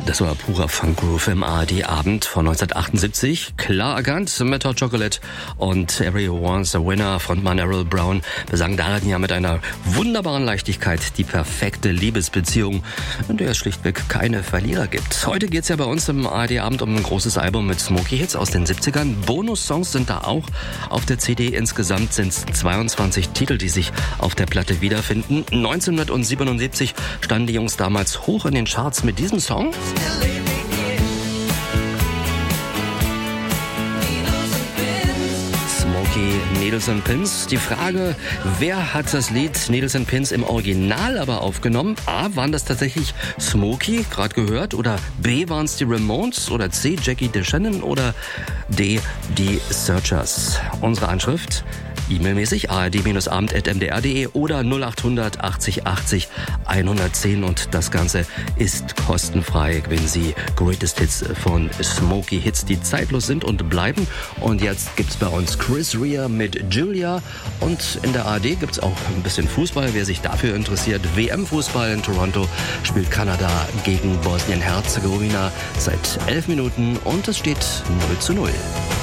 Das war purer Funkgroove im ARD-Abend von 1978. Klar erkannt mit Hot Chocolate und Everyone's a Winner. Frontmann Errol Brown besang darin ja mit einer wunderbaren Leichtigkeit die perfekte Liebesbeziehung, in der es schlichtweg keine Verlierer gibt. Heute geht's ja bei uns im ARD-Abend um ein großes Album mit Smokey-Hits aus den 70ern. Bonus-Songs sind da auch auf der CD. Insgesamt sind es 22 Titel, die sich auf der Platte wiederfinden. 1977 standen die Jungs damals hoch in den Charts mit diesem Song. Smokey, Needles and Pins. Die Frage, wer hat das Lied Needles and Pins im Original aber aufgenommen? A, waren das tatsächlich Smokey, gerade gehört, oder B, waren es die Ramones, oder C, Jackie DeShannon, oder D, die Searchers? Unsere Anschrift: E-Mail-mäßig ard-abend@mdr.de oder 0800 80 80 110, und das Ganze ist kostenfrei, wenn Sie Greatest Hits von Smokey Hits, die zeitlos sind und bleiben. Und jetzt gibt's bei uns Chris Rea mit Julia, und in der ARD gibt's auch ein bisschen Fußball, wer sich dafür interessiert. WM-Fußball in Toronto spielt Kanada gegen Bosnien-Herzegowina seit 11 Minuten und es steht 0:0.